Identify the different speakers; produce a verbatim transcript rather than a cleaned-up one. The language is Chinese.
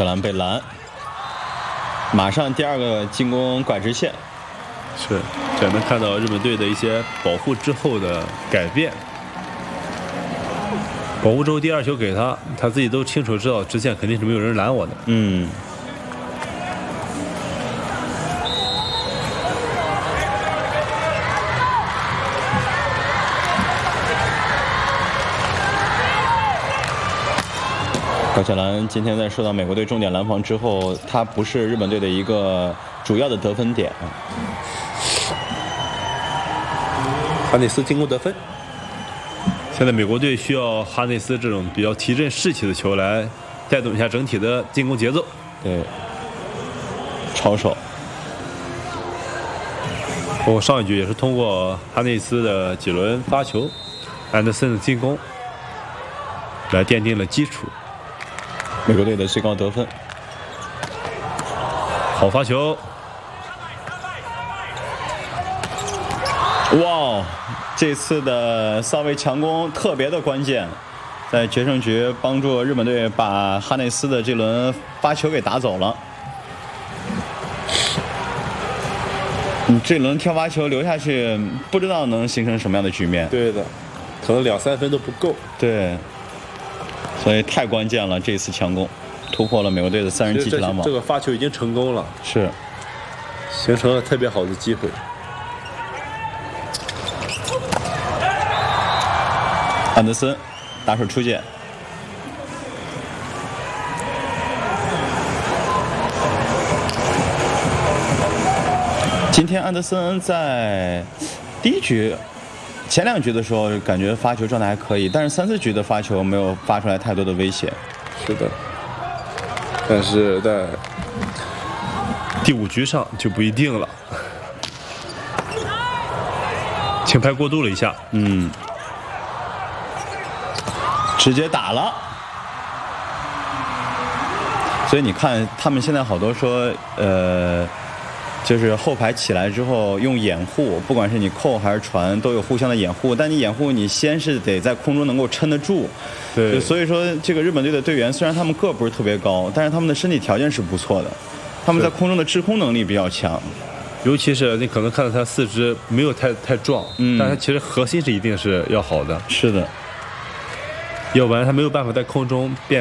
Speaker 1: 克兰被拦，马上第二个进攻拐直线。
Speaker 2: 是，这能看到日本队的一些保护之后的改变。保护之后第二球给他，他自己都清楚知道直线肯定是没有人拦我的。
Speaker 1: 嗯。高桥兰今天在受到美国队重点拦防之后，他不是日本队的一个主要的得分点。
Speaker 2: 哈内斯进攻得分。现在美国队需要哈内斯这种比较提振士气的球来带动一下整体的进攻节奏。
Speaker 1: 对，抄手。
Speaker 2: 我上一局也是通过哈内斯的几轮发球，安德森的进攻来奠定了基础。
Speaker 1: 美国队的最高得分，
Speaker 2: 好发球！
Speaker 1: 哇，这次的萨维强攻特别的关键，在决胜局帮助日本队把哈内斯的这轮发球给打走了。你这轮跳发球留下去，不知道能形成什么样的局面。
Speaker 2: 对的，可能两三分都不够。
Speaker 1: 对。所以太关键了，这次强攻突破了美国队的三人机器拦网。
Speaker 2: 这个发球已经成功了，
Speaker 1: 是
Speaker 2: 形成了特别好的机会。
Speaker 1: 安德森打手出界，今天安德森在第一局。前两局的时候感觉发球状态还可以，但是三四局的发球没有发出来太多的威胁。
Speaker 2: 是的，但是在第五局上就不一定了。轻拍过度了一下，
Speaker 1: 嗯，直接打了。所以你看，他们现在好多说，呃。就是后排起来之后用掩护，不管是你扣还是传，都有互相的掩护。但你掩护，你先是得在空中能够撑得住。
Speaker 2: 对，
Speaker 1: 所以说这个日本队的队员虽然他们个不是特别高，但是他们的身体条件是不错的，他们在空中的制空能力比较强。
Speaker 2: 尤其是你可能看到他四肢没有太太壮，嗯，但他其实核心是一定是要好的。
Speaker 1: 是的，
Speaker 2: 要不然他没有办法在空中变。